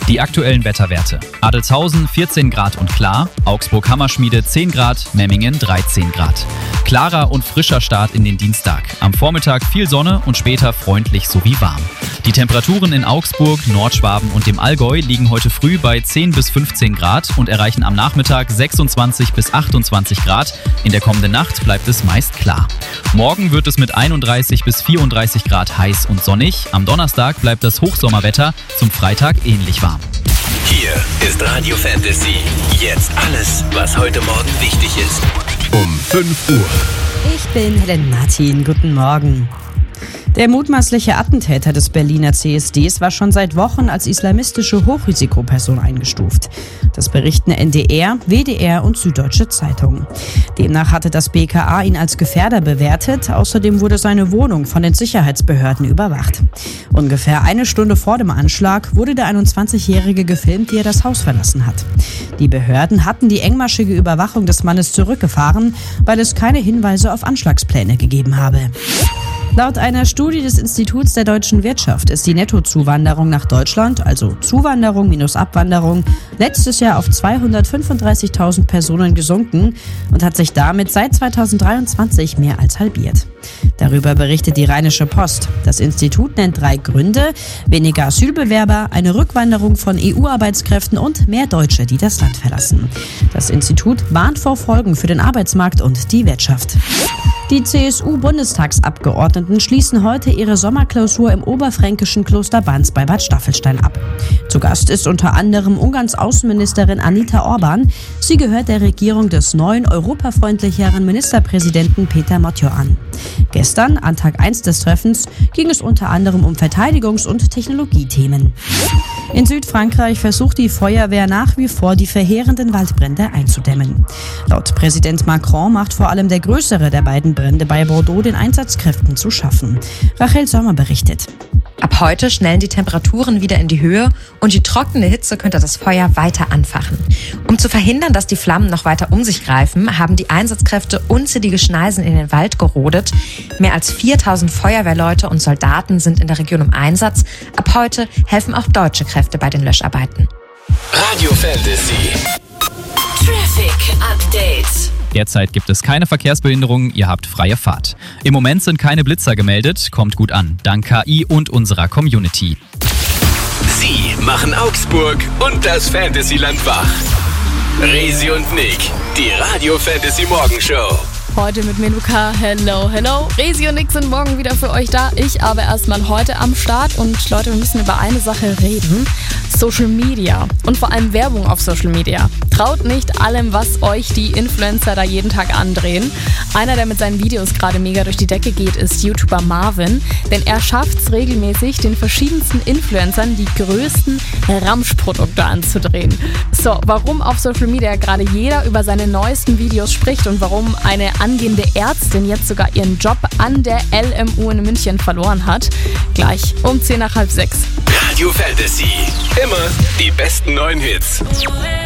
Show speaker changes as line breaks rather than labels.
Die aktuellen Wetterwerte. Adelzhausen 14 Grad und klar, Augsburg-Hammerschmiede 10 Grad, Memmingen 13 Grad. Klarer und frischer Start in den Dienstag. Am Vormittag viel Sonne und später freundlich sowie warm. Die Temperaturen in Augsburg, Nordschwaben und dem Allgäu liegen heute früh bei 10 bis 15 Grad und erreichen am Nachmittag 26 bis 28 Grad. In der kommenden Nacht bleibt es meist klar. Morgen wird es mit 31 bis 34 Grad heiß und sonnig. Am Donnerstag bleibt das Hochsommerwetter, zum Freitag ähnlich warm.
Hier ist Radio Fantasy. Jetzt alles, was heute Morgen wichtig ist. Um 5 Uhr.
Ich bin Helen Martin. Guten Morgen. Der mutmaßliche Attentäter des Berliner CSDs war schon seit Wochen als islamistische Hochrisikoperson eingestuft. Das berichten NDR, WDR und Süddeutsche Zeitung. Demnach hatte das BKA ihn als Gefährder bewertet. Außerdem wurde seine Wohnung von den Sicherheitsbehörden überwacht. Ungefähr eine Stunde vor dem Anschlag wurde der 21-Jährige gefilmt, wie er das Haus verlassen hat. Die Behörden hatten die engmaschige Überwachung des Mannes zurückgefahren, weil es keine Hinweise auf Anschlagspläne gegeben habe. Laut einer Studie des Instituts der deutschen Wirtschaft ist die Nettozuwanderung nach Deutschland, also Zuwanderung minus Abwanderung, letztes Jahr auf 235.000 Personen gesunken und hat sich damit seit 2023 mehr als halbiert. Darüber berichtet die Rheinische Post. Das Institut nennt 3 Gründe: weniger Asylbewerber, eine Rückwanderung von EU-Arbeitskräften und mehr Deutsche, die das Land verlassen. Das Institut warnt vor Folgen für den Arbeitsmarkt und die Wirtschaft. Die CSU-Bundestagsabgeordneten schließen heute ihre Sommerklausur im oberfränkischen Kloster Banz bei Bad Staffelstein ab. Zu Gast ist unter anderem Ungarns Außenministerin Anita Orban. Sie gehört der Regierung des neuen, europafreundlicheren Ministerpräsidenten Peter Motjo an. Gestern, an Tag 1 des Treffens, ging es unter anderem um Verteidigungs- und Technologiethemen. In Südfrankreich versucht die Feuerwehr nach wie vor, die verheerenden Waldbrände einzudämmen. Laut Präsident Macron macht vor allem der größere der beiden Brände bei Bordeaux den Einsatzkräften zu schaffen. Rachel Sommer berichtet.
Ab heute schnellen die Temperaturen wieder in die Höhe und die trockene Hitze könnte das Feuer weiter anfachen. Um zu verhindern, dass die Flammen noch weiter um sich greifen, haben die Einsatzkräfte unzählige Schneisen in den Wald gerodet. Mehr als 4.000 Feuerwehrleute und Soldaten sind in der Region im Einsatz. Ab heute helfen auch deutsche Kräfte bei den Löscharbeiten.
Radio Fantasy.
Traffic Update.
Derzeit gibt es keine Verkehrsbehinderungen, ihr habt freie Fahrt. Im Moment sind keine Blitzer gemeldet, kommt gut an, dank KI und unserer Community.
Sie machen Augsburg und das Fantasyland wach. Resi und Nick, die Radio Fantasy Morgenshow.
Heute mit mir Luca. Hello, hello. Resi und Nick sind morgen wieder für euch da. Ich aber erstmal heute am Start. Und Leute, wir müssen über eine Sache reden. Social Media. Und vor allem Werbung auf Social Media. Traut nicht allem, was euch die Influencer da jeden Tag andrehen. Einer, der mit seinen Videos gerade mega durch die Decke geht, ist YouTuber Marvin. Denn er schafft es regelmäßig, den verschiedensten Influencern die größten Ramschprodukte anzudrehen. So, warum auf Social Media gerade jeder über seine neuesten Videos spricht und warum eine angehende Ärztin jetzt sogar ihren Job an der LMU in München verloren hat. Gleich um 5:10.
Radio Fantasy. Immer die besten neuen Hits.